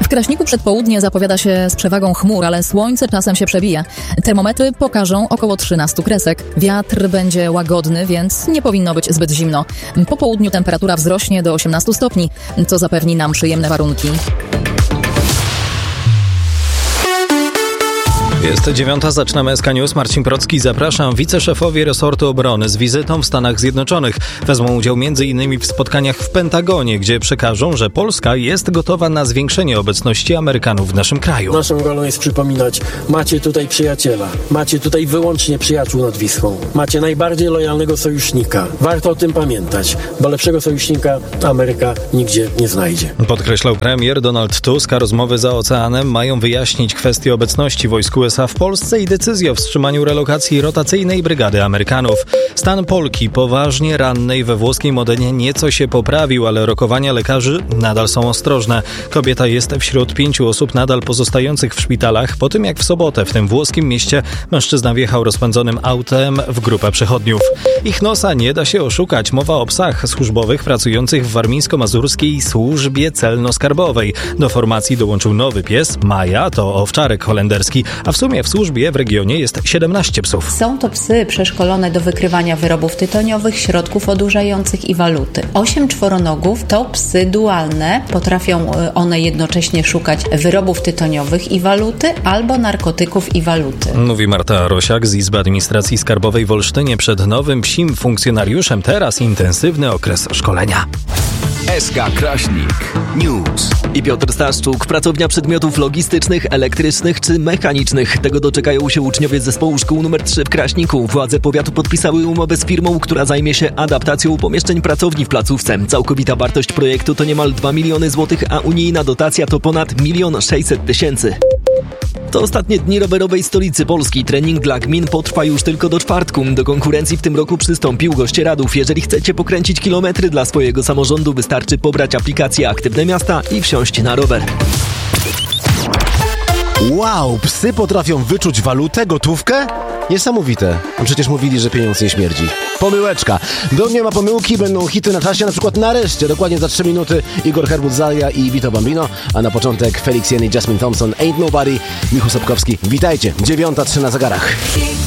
W Kraśniku przedpołudnie zapowiada się z przewagą chmur, ale słońce czasem się przebije. Termometry pokażą około 13 kresek. Wiatr będzie łagodny, więc nie powinno być zbyt zimno. Po południu temperatura wzrośnie do 18 stopni, co zapewni nam przyjemne warunki. Jest 9:00, zaczynamy SK News. Marcin Procki, zapraszam. Wiceszefowie resortu obrony z wizytą w Stanach Zjednoczonych wezmą udział m.in. w spotkaniach w Pentagonie, gdzie przekażą, że Polska jest gotowa na zwiększenie obecności Amerykanów w naszym kraju. Naszą rolą jest przypominać, macie tutaj przyjaciela, macie tutaj wyłącznie przyjaciół nad Wisłą, macie najbardziej lojalnego sojusznika. Warto o tym pamiętać, bo lepszego sojusznika Ameryka nigdzie nie znajdzie. Podkreślał premier Donald Tusk, a rozmowy za oceanem mają wyjaśnić kwestię obecności wojsk USA w Polsce i decyzję o wstrzymaniu relokacji rotacyjnej brygady Amerykanów. Stan Polki, poważnie rannej we włoskiej Modenie, nieco się poprawił, ale rokowania lekarzy nadal są ostrożne. Kobieta jest wśród 5 osób nadal pozostających w szpitalach po tym, jak w sobotę w tym włoskim mieście mężczyzna wjechał rozpędzonym autem w grupę przechodniów. Ich nosa nie da się oszukać. Mowa o psach służbowych pracujących w warmińsko-mazurskiej służbie celno-skarbowej. Do formacji dołączył nowy pies. Maja to owczarek holenderski, a w sumie w służbie w regionie jest 17 psów. Są to psy przeszkolone do wykrywania wyrobów tytoniowych, środków odurzających i waluty. 8 czworonogów to psy dualne. Potrafią one jednocześnie szukać wyrobów tytoniowych i waluty albo narkotyków i waluty. Mówi Marta Rosiak z Izby Administracji Skarbowej w Olsztynie. Przed nowym psim funkcjonariuszem teraz intensywny okres szkolenia. SK Kraśnik News i Piotr Staszczuk. Pracownia przedmiotów logistycznych, elektrycznych czy mechanicznych. Tego doczekają się uczniowie z zespołu szkół nr 3 w Kraśniku. Władze powiatu podpisały umowę z firmą, która zajmie się adaptacją pomieszczeń pracowni w placówce. Całkowita wartość projektu to niemal 2 miliony złotych, a unijna dotacja to ponad 1 600 000. To ostatnie dni rowerowej stolicy Polski. Trening dla gmin potrwa już tylko do czwartku. Do konkurencji w tym roku przystąpił Gościeradów. Jeżeli chcecie pokręcić kilometry dla swojego samorządu, wystarczy pobrać aplikację Aktywne Miasta i wsiąść na rower. Wow, psy potrafią wyczuć walutę, gotówkę? Niesamowite. Przecież mówili, że pieniądz nie śmierdzi. Pomyłeczka. Do nie ma pomyłki, będą hity na czasie, na przykład nareszcie, dokładnie za 3 minuty Igor Herbut-Zalia i Vito Bambino, a na początek Felix Jen i Jasmine Thompson, Ain't Nobody, Michu Sobkowski. Witajcie, 9:03 na zegarach.